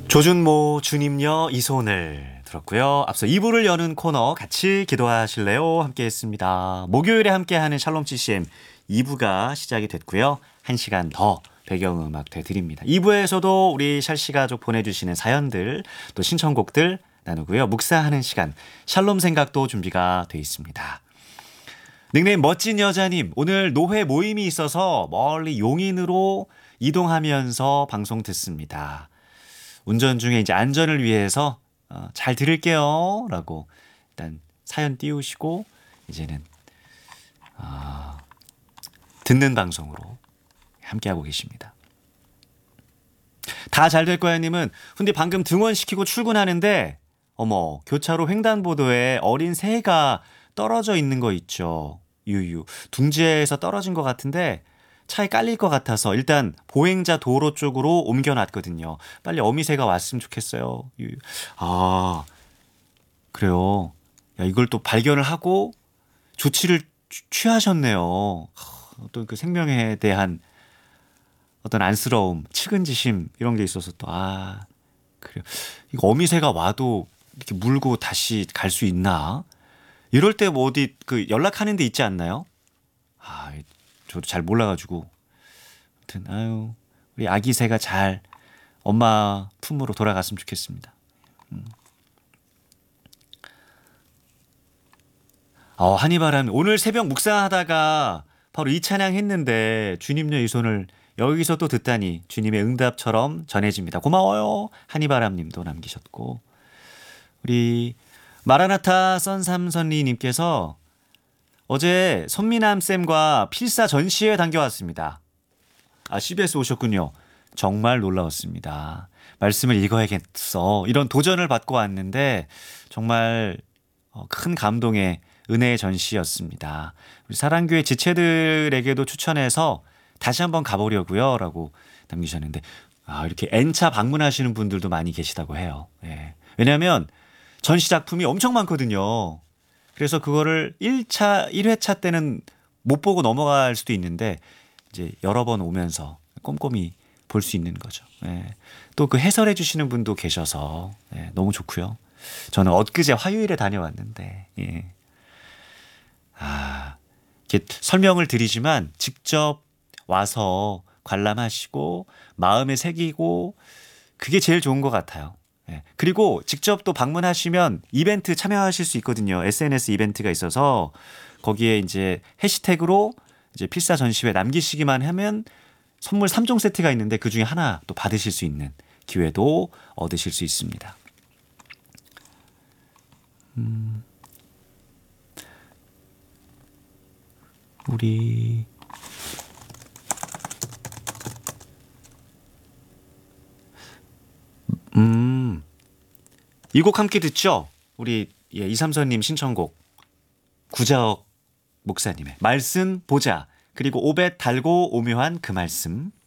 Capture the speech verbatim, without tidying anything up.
조준모 주님여 이 손을 들었고요. 앞서 이 부를 여는 코너 같이 기도하실래요? 함께 했습니다. 목요일에 함께하는 샬롬 씨씨엠 이 부가 시작이 됐고요. 한 시간 더 배경음악 되드립니다. 이 부에서도 우리 샬씨 가족 보내주시는 사연들 또 신청곡들 나누고요. 묵사하는 시간 샬롬 생각도 준비가 돼 있습니다. 닉네임 멋진 여자님, 오늘 노회 모임이 있어서 멀리 용인으로 이동하면서 방송 듣습니다. 운전 중에 이제 안전을 위해서 어, 잘 들을게요 라고 일단 사연 띄우시고 이제는 어, 듣는 방송으로 함께하고 계십니다. 다 잘 될 거야 님은 근데 방금 등원시키고 출근하는데 어머 교차로 횡단보도에 어린 새가 떨어져 있는 거 있죠. 유유 둥지에서 떨어진 것 같은데 차에 깔릴 것 같아서 일단 보행자 도로 쪽으로 옮겨놨거든요. 빨리 어미새가 왔으면 좋겠어요. 유유. 아 그래요. 야, 이걸 또 발견을 하고 조치를 취하셨네요. 또 그 생명에 대한 어떤 안쓰러움, 측은지심 이런 게 있어서 또 아 그래요. 이거 어미새가 와도 이렇게 물고 다시 갈 수 있나? 이럴 때 뭐 어디 그 연락하는 데 있지 않나요? 아, 저도 잘 몰라가지고. 아무튼 아유 우리 아기 새가 잘 엄마 품으로 돌아갔으면 좋겠습니다. 음. 어, 한이바람 오늘 새벽 묵상하다가 바로 이 찬양 했는데 주님여 이 손을 여기서 또 듣다니 주님의 응답처럼 전해집니다. 고마워요. 한이바람님도 남기셨고 우리 마라나타 썬삼선리님께서 어제 선미남쌤과 필사 전시회 다녀왔습니다. 아 씨비에스 오셨군요. 정말 놀라웠습니다. 말씀을 읽어야겠어. 이런 도전을 받고 왔는데 정말 큰 감동의 은혜의 전시였습니다. 우리 사랑교회 지체들에게도 추천해서 다시 한번 가보려고요 라고 남기셨는데 아, 이렇게 N차 방문하시는 분들도 많이 계시다고 해요. 예. 왜냐하면 전시 작품이 엄청 많거든요. 그래서 그거를 일 차, 일 회차 때는 못 보고 넘어갈 수도 있는데 이제 여러 번 오면서 꼼꼼히 볼 수 있는 거죠. 예. 또 그 해설해 주시는 분도 계셔서 예, 너무 좋고요. 저는 엊그제 화요일에 다녀왔는데 예. 아, 이렇게 설명을 드리지만 직접 와서 관람하시고 마음에 새기고 그게 제일 좋은 것 같아요. 예. 그리고 직접 또 방문하시면 이벤트 참여하실 수 있거든요. 에스엔에스 이벤트가 있어서 거기에 이제 해시태그로 이제 필사 전시회 남기시기만 하면 선물 삼 종 세트가 있는데 그 중에 하나 또 받으실 수 있는 기회도 얻으실 수 있습니다. 음. 우리 음. 이 곡 함께 듣죠? 우리 예, 이삼선님 신청곡 구자억 목사님의 말씀 보자 그리고 오벳 달고 오묘한 그 말씀